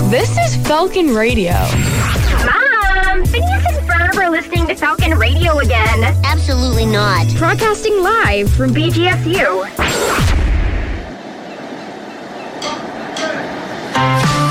This is Falcon Radio. Mom, Phineas and Ferb are listening to Falcon Radio again. Absolutely not. Broadcasting live from BGSU.